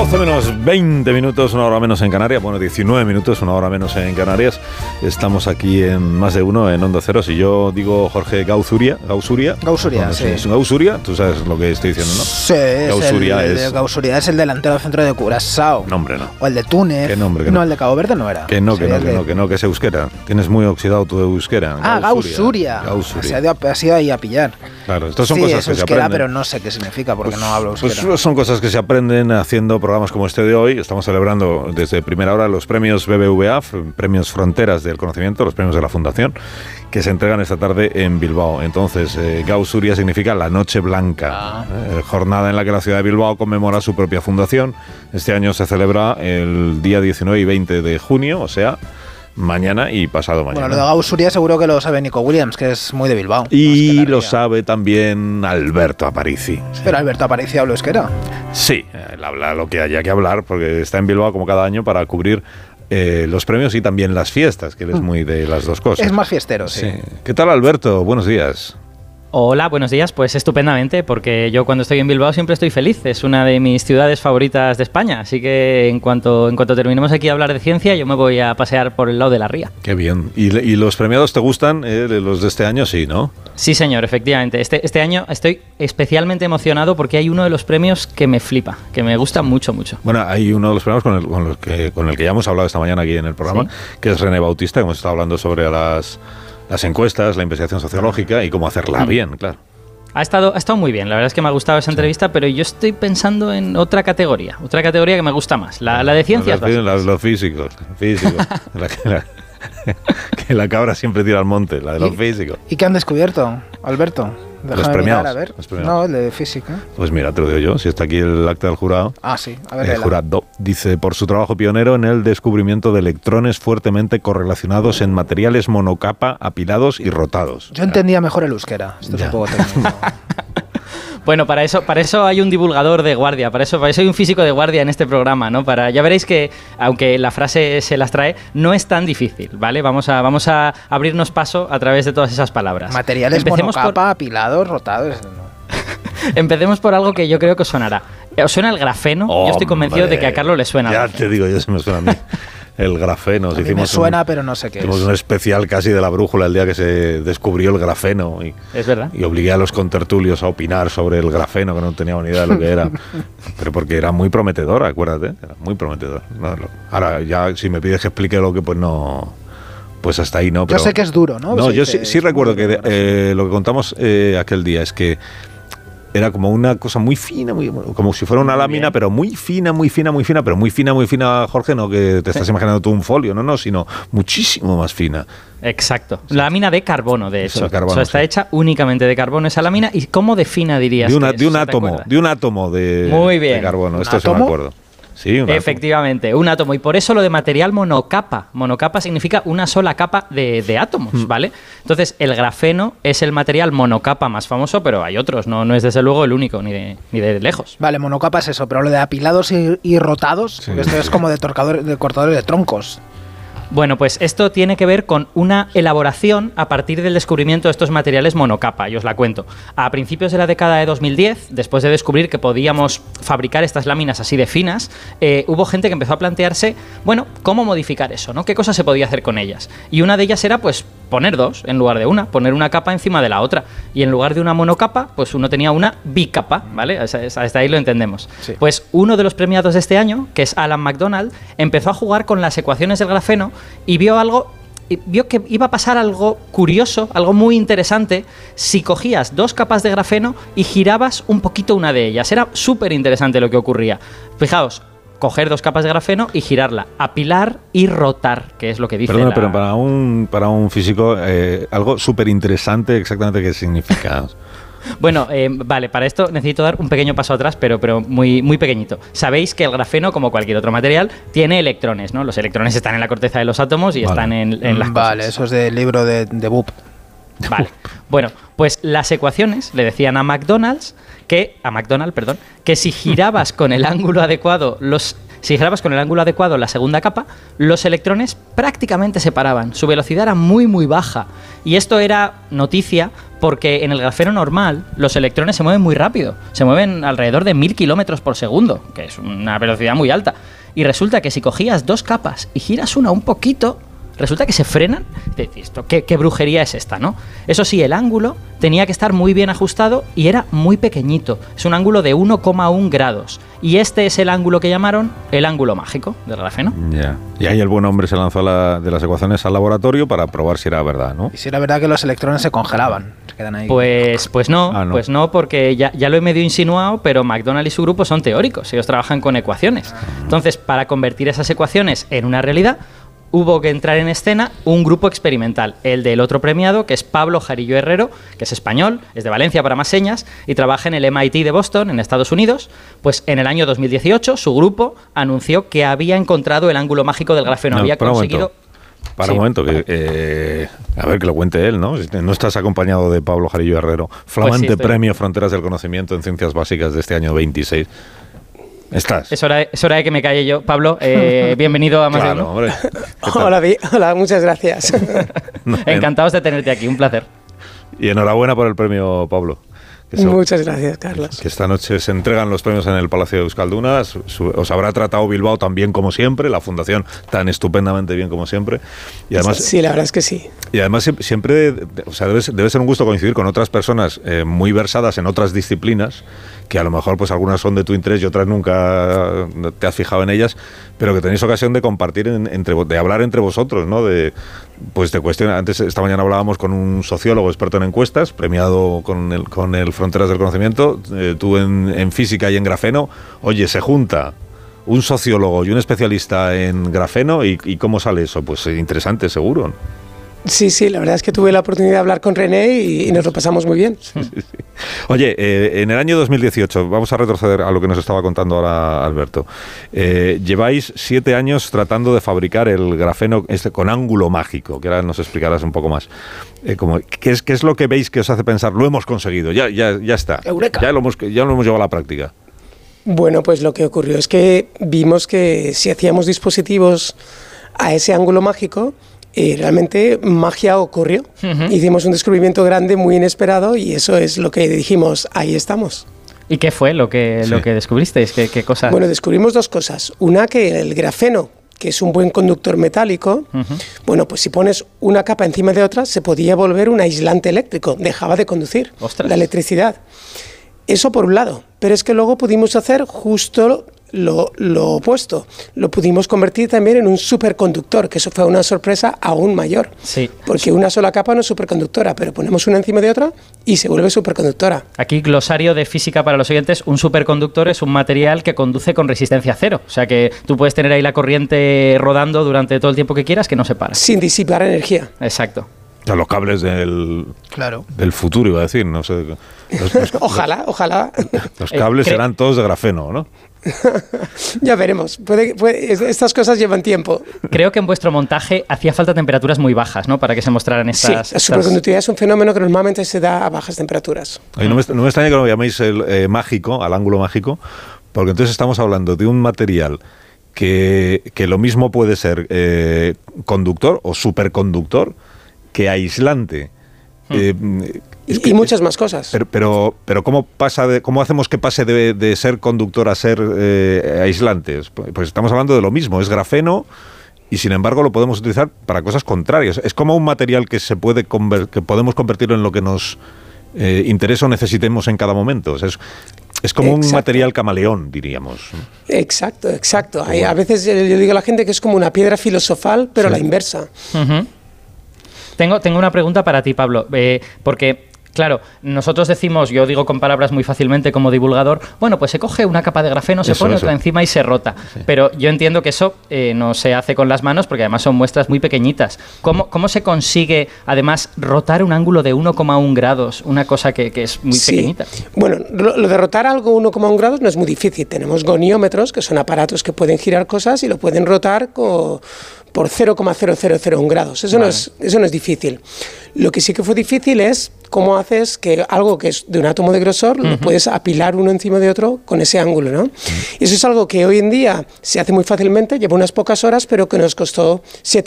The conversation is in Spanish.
12 menos 20 minutos, una hora menos en Canarias. Bueno, 19 minutos, una hora menos en Canarias. Estamos aquí en Más de Uno, en Onda Cero. Si yo digo Jorge Gausuria, bueno, sí. ¿Es Gausuria? Tú sabes lo que estoy diciendo, ¿no? Sí, Gausuria es el delantero del centro de Curazao. Nombre, ¿no? O el de Túnez. ¿Qué nombre? No, el de Cabo Verde no era. Que es euskera. Tienes muy oxidado tu euskera. Gausuria. Ha sido ahí a pillar. Claro, estas son cosas que se aprenden. Pero no sé qué significa porque no hablo euskera. Pues son cosas que se aprenden haciendo programas como este de hoy. Estamos celebrando desde primera hora los premios BBVA, premios Fronteras del Conocimiento, los premios de la Fundación, que se entregan esta tarde en Bilbao. Entonces, Gausuria significa la Noche Blanca, jornada en la que la ciudad de Bilbao conmemora su propia fundación. Este año se celebra el día 19 y 20 de junio, o sea, mañana y pasado mañana. Bueno, lo de Gausuria seguro que lo sabe Nico Williams, que es muy de Bilbao. Y lo sabe también Alberto Aparici. Sí. Pero Alberto Aparici habla euskera. Sí, él habla lo que haya que hablar, porque está en Bilbao como cada año para cubrir los premios y también las fiestas, que él es muy de las dos cosas. Es más fiestero, sí. ¿Qué tal, Alberto? Buenos días. Hola, buenos días. Pues estupendamente, porque yo cuando estoy en Bilbao siempre estoy feliz. Es una de mis ciudades favoritas de España. Así que en cuanto terminemos aquí a hablar de ciencia, yo me voy a pasear por el lado de la ría. Qué bien. ¿Y los premiados te gustan? Los de este año sí, ¿no? Sí, señor, efectivamente. Este año estoy especialmente emocionado porque hay uno de los premios que me flipa, que me gusta mucho, mucho. Bueno, hay uno de los premios con el que ya hemos hablado esta mañana aquí en el programa, ¿sí? Que es René Bautista, que hemos estado hablando sobre las encuestas, la investigación sociológica y cómo hacerla bien, claro. Ha estado muy bien, la verdad es que me ha gustado esa entrevista, pero yo estoy pensando en otra categoría que me gusta más, la de ciencias básicas. Los físicos. Que la cabra siempre tira al monte, la de los físicos. ¿Y qué han descubierto, Alberto? Los premiados. A ver. No, el de física. Pues mira, te lo digo yo, si está aquí el acta del jurado. Ah, sí. A ver, el jurado dice, por su trabajo pionero en el descubrimiento de electrones fuertemente correlacionados en materiales monocapa, apilados y rotados. Yo entendía mejor el euskera. Esto es un poco técnico. Bueno, para eso hay un divulgador de guardia, para eso hay un físico de guardia en este programa, ¿no? Ya veréis que, aunque la frase se las trae, no es tan difícil, ¿vale? Vamos a abrirnos paso a través de todas esas palabras. Materiales monocapa, apilados, rotados... No. Empecemos por algo que yo creo que os sonará. ¿Os suena el grafeno? Yo estoy convencido de que a Carlos le suena. Ya te digo, yo se me suena a mí. El grafeno. A mí me suena, pero no sé qué hicimos un especial casi de la brújula el día que se descubrió el grafeno. Es verdad. Y obligué a los contertulios a opinar sobre el grafeno, que no teníamos ni idea de lo que era. Pero porque era muy prometedor, acuérdate. Era muy prometedor. Ahora, ya si me pides que explique lo que, pues no... Pues hasta ahí no. Pero, yo sé que es duro, ¿no? No, yo sí recuerdo que lo que contamos aquel día es que era como una cosa muy fina, como si fuera una lámina, pero muy fina, pero muy fina, Jorge, no que te estás imaginando tú un folio, no, sino muchísimo más fina. Exacto. Sí. Lámina de carbono, de hecho. Carbono, o sea, está hecha únicamente de carbono esa lámina. ¿Y cómo de fina dirías? De un átomo de carbono, esto sí me acuerdo. Sí, efectivamente, un átomo. Y por eso lo de material monocapa. Monocapa significa una sola capa de átomos, ¿vale? Entonces, el grafeno es el material monocapa más famoso, pero hay otros, no es desde luego el único, ni de lejos. Vale, monocapa es eso, pero lo de apilados y rotados, porque esto es como de cortadores de troncos. Bueno, pues esto tiene que ver con una elaboración a partir del descubrimiento de estos materiales monocapa, y os la cuento. A principios de la década de 2010, después de descubrir que podíamos fabricar estas láminas así de finas, hubo gente que empezó a plantearse, bueno, ¿cómo modificar eso, ¿no? ¿Qué cosas se podía hacer con ellas? Y una de ellas era, pues, poner dos en lugar de una, poner una capa encima de la otra. Y en lugar de una monocapa, pues uno tenía una bicapa, ¿vale? Hasta ahí lo entendemos. Sí. Pues uno de los premiados de este año, que es Alan McDonald, empezó a jugar con las ecuaciones del grafeno y vio que iba a pasar algo curioso, algo muy interesante, si cogías dos capas de grafeno y girabas un poquito una de ellas. Era súper interesante lo que ocurría. Fijaos, coger dos capas de grafeno y girarla, apilar y rotar, que es lo que dice. Perdona, pero para un físico, algo súper interesante, exactamente qué significa. Bueno, vale, para esto necesito dar un pequeño paso atrás, pero muy, muy pequeñito. Sabéis que el grafeno, como cualquier otro material, tiene electrones, ¿no? Los electrones están en la corteza de los átomos y están en las cosas. Vale, eso es del libro de Boop. Vale, bueno, pues las ecuaciones le decían a McDonald, que si girabas con el ángulo adecuado Si girabas con el ángulo adecuado la segunda capa, los electrones prácticamente se paraban. Su velocidad era muy, muy baja. Y esto era noticia porque en el grafeno normal los electrones se mueven muy rápido. Se mueven alrededor de 1000 kilómetros por segundo, que es una velocidad muy alta. Y resulta que si cogías 2 capas y giras una un poquito, resulta que se frenan. ¿Qué brujería es esta, no? Eso sí, el ángulo tenía que estar muy bien ajustado y era muy pequeñito. Es un ángulo de 1,1 grados. Y este es el ángulo que llamaron el ángulo mágico del grafeno. Ya. Y ahí el buen hombre se lanzó de las ecuaciones al laboratorio para probar si era verdad, ¿no? Y si era verdad que los electrones se congelaban, se quedan ahí. Pues no, porque ya lo he medio insinuado, pero McDonald y su grupo son teóricos, ellos trabajan con ecuaciones. Entonces, para convertir esas ecuaciones en una realidad, hubo que entrar en escena un grupo experimental, el del otro premiado, que es Pablo Jarillo Herrero, que es español, es de Valencia para más señas, y trabaja en el MIT de Boston, en Estados Unidos. Pues en el año 2018 su grupo anunció que había encontrado el ángulo mágico del grafeno, había conseguido... Para un momento, a ver que lo cuente él, ¿no? No estás acompañado de Pablo Jarillo Herrero, flamante premio Fronteras del Conocimiento en Ciencias Básicas de este año 26. ¿Estás? Es hora de que me calle yo. Pablo, bienvenido a Más de Uno. Hombre. Hola, muchas gracias. Encantados de tenerte aquí, un placer. Y enhorabuena por el premio, Pablo. Muchas gracias, Carlos. Que esta noche se entregan los premios en el Palacio de Euskalduna. Os habrá tratado Bilbao tan bien como siempre, la Fundación tan estupendamente bien como siempre. Y además, sí, la verdad es que sí. Y además siempre, o sea, debe ser un gusto coincidir con otras personas muy versadas en otras disciplinas, que a lo mejor pues algunas son de tu interés y otras nunca te has fijado en ellas, pero que tenéis ocasión de compartir, de hablar entre vosotros, ¿no? De cuestiones. Antes, esta mañana hablábamos con un sociólogo experto en encuestas, premiado con el Fronteras del Conocimiento, tú en física y en grafeno. Oye, se junta un sociólogo y un especialista en grafeno y ¿cómo sale eso? Pues interesante, seguro. Sí, la verdad es que tuve la oportunidad de hablar con René y nos lo pasamos muy bien. Sí. Oye, en el año 2018, vamos a retroceder a lo que nos estaba contando ahora Alberto. Lleváis 7 años tratando de fabricar el grafeno con ángulo mágico, que ahora nos explicarás un poco más. ¿Qué es lo que veis que os hace pensar, lo hemos conseguido, ya está, ¡Eureka! ya lo hemos llevado a la práctica? Bueno, pues lo que ocurrió es que vimos que si hacíamos dispositivos a ese ángulo mágico, realmente magia ocurrió. Hicimos un descubrimiento grande, muy inesperado, y eso es lo que dijimos, ahí estamos. ¿Y qué fue lo que descubristeis? ¿Qué cosas? Bueno, descubrimos 2 cosas. Una, que el grafeno, que es un buen conductor metálico, bueno, pues si pones una capa encima de otra, se podía volver un aislante eléctrico, dejaba de conducir la electricidad. Eso por un lado, pero es que luego pudimos hacer justo lo opuesto. Lo pudimos convertir también en un superconductor, que eso fue una sorpresa aún mayor. Sí. Porque una sola capa no es superconductora, pero ponemos una encima de otra y se vuelve superconductora. Aquí, glosario de física para los oyentes: un superconductor es un material que conduce con resistencia cero. O sea que tú puedes tener ahí la corriente rodando durante todo el tiempo que quieras, que no se para. Sin disipar energía. Exacto. O sea, los cables del futuro, iba a decir, no sé. Ojalá. Los cables serán todos de grafeno, ¿no? Ya veremos. Estas cosas llevan tiempo. Creo que en vuestro montaje hacía falta temperaturas muy bajas, ¿no? Para que se mostraran estas... Sí, la superconductividad es un fenómeno que normalmente se da a bajas temperaturas. Oye, no me extraña que lo llaméis mágico, al ángulo mágico, porque entonces estamos hablando de un material que lo mismo puede ser conductor o superconductor que aislante. Y muchas más cosas. Pero ¿cómo hacemos que pase de ser conductor a ser aislante? Pues estamos hablando de lo mismo, es grafeno y sin embargo lo podemos utilizar para cosas contrarias. Es como un material que que podemos convertirlo en lo que nos interesa o necesitemos en cada momento. O sea, es como un material camaleón, diríamos. Exacto. A veces yo digo a la gente que es como una piedra filosofal, pero la inversa. Tengo una pregunta para ti, Pablo, porque, claro, nosotros decimos, yo digo con palabras muy fácilmente como divulgador, bueno, pues se coge una capa de grafeno, se pone otra encima y se rota. Sí. Pero yo entiendo que eso no se hace con las manos porque además son muestras muy pequeñitas. ¿Cómo se consigue, además, rotar un ángulo de 1,1 grados, una cosa que es muy pequeñita? Bueno, lo de rotar algo 1,1 grados no es muy difícil. Tenemos goniómetros, que son aparatos que pueden girar cosas y lo pueden rotar por 0,0001 grados. Eso no es difícil. Lo que sí que fue difícil es cómo haces que algo que es de un átomo de grosor lo puedes apilar uno encima de otro con ese ángulo, ¿no? Y eso es algo que hoy en día se hace muy fácilmente, lleva unas pocas horas, pero que nos costó 7